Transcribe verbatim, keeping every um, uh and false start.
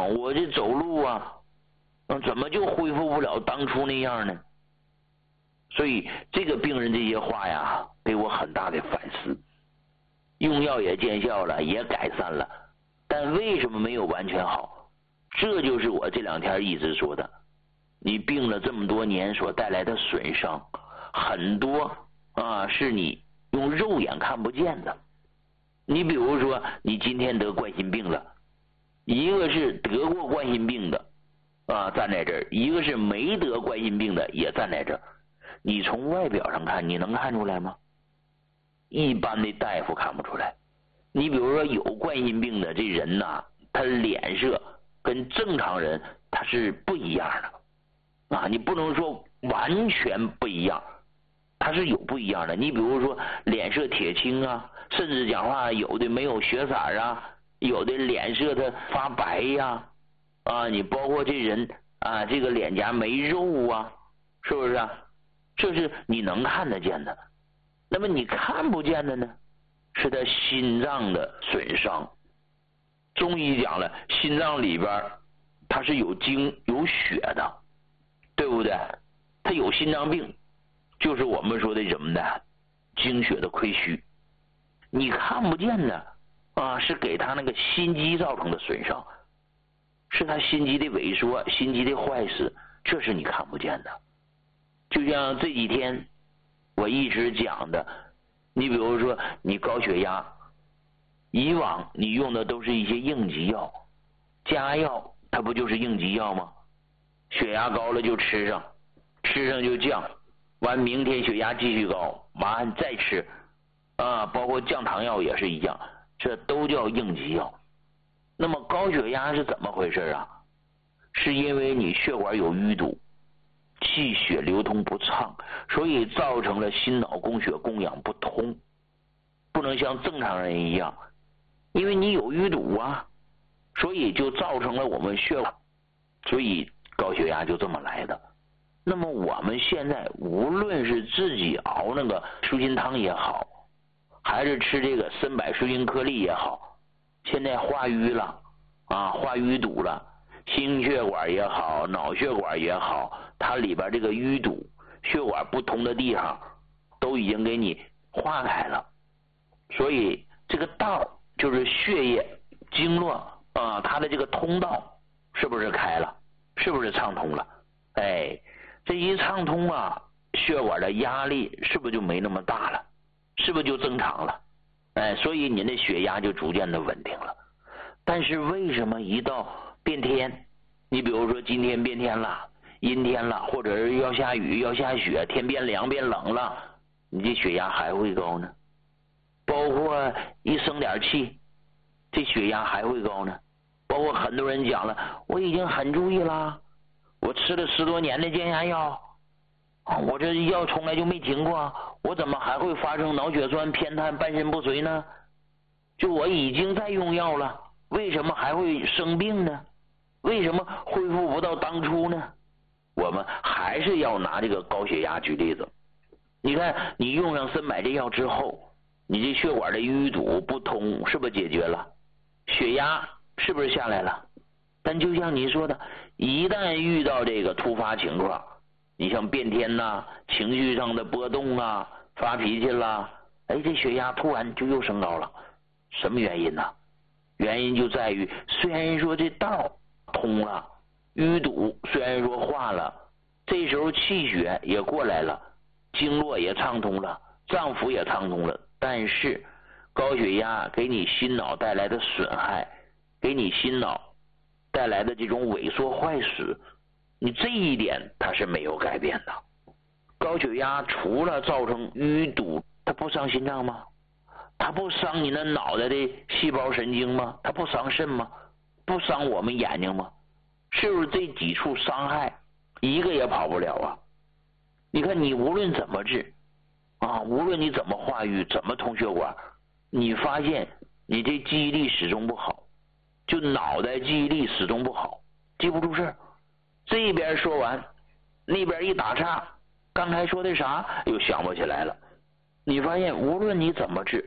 我这走路啊，嗯，怎么就恢复不了当初那样呢？所以这个病人这些话呀，给我很大的反思。用药也见效了，也改善了，但为什么没有完全好？这就是我这两天一直说的，你病了这么多年所带来的损伤，很多啊是你用肉眼看不见的。你比如说，你今天得冠心病了，一个是得过冠心病的啊站在这儿，一个是没得冠心病的也站在这儿。你从外表上看，你能看出来吗？一般的大夫看不出来。你比如说有冠心病的这人呐、啊，他脸色跟正常人他是不一样的啊，你不能说完全不一样，他是有不一样的。你比如说脸色铁青啊，甚至讲话有的没有血色啊，有的脸色他发白呀，啊，你包括这人啊，这个脸颊没肉啊，是不是啊？这是你能看得见的。那么你看不见的呢，是他心脏的损伤。中医讲了，心脏里边它是有精有血的，对不对？他有心脏病，就是我们说的什么呢？精血的亏虚。你看不见的啊，是给他那个心肌造成的损伤，是他心肌的萎缩、心肌的坏死，这是你看不见的。就像这几天我一直讲的，你比如说你高血压，以往你用的都是一些应急药、加药，它不就是应急药吗？血压高了就吃上，吃上就降，完明天血压继续高，完再吃啊，包括降糖药也是一样，这都叫应急药。那么高血压是怎么回事啊？是因为你血管有淤堵，气血流通不畅，所以造成了心脑供血供氧不通，不能像正常人一样，因为你有淤堵啊，所以就造成了我们血管，所以高血压就这么来的。那么我们现在无论是自己熬那个舒心汤也好，还是吃这个参柏舒心颗粒也好，现在化瘀了啊，化淤堵了，心血管也好，脑血管也好，它里边这个淤堵血管不通的地方都已经给你化开了，所以这个道就是血液经络啊，它的这个通道是不是开了，是不是畅通了？哎，这一畅通啊，血管的压力是不是就没那么大了，是不是就正常了？哎，所以您的血压就逐渐的稳定了。但是为什么一到变天，你比如说今天变天了，阴天了，或者是要下雨要下雪，天变凉变冷了，你这血压还会高呢？包括一生点气，这血压还会高呢？包括很多人讲了，我已经很注意了，我吃了十多年的降压药，我这药从来就没停过，我怎么还会发生脑血栓偏瘫半身不遂呢？就我已经在用药了，为什么还会生病呢？为什么恢复不到当初呢？我们还是要拿这个高血压举例子。你看你用上参柏这药之后，你这血管的淤堵不通是不是解决了？血压是不是下来了？但就像你说的，一旦遇到这个突发情况，你像变天呐、情绪上的波动啊，发脾气啦，哎，这血压突然就又升高了，什么原因呢？原因就在于虽然说这道通了，淤堵虽然说化了，这时候气血也过来了，经络也畅通了，脏腑也畅通了，但是高血压给你心脑带来的损害，给你心脑带来的这种萎缩坏死，你这一点它是没有改变的。高血压除了造成淤堵，它不伤心脏吗？它不伤你那脑袋的细胞神经吗？它不伤肾吗？不伤我们眼睛吗？是不是这几处伤害一个也跑不了啊？你看你无论怎么治啊，无论你怎么化瘀，怎么通血管，你发现你这记忆力始终不好，就脑袋记忆力始终不好，记不住事儿。这边说完，那边一打岔，刚才说的啥又想不起来了。你发现无论你怎么治，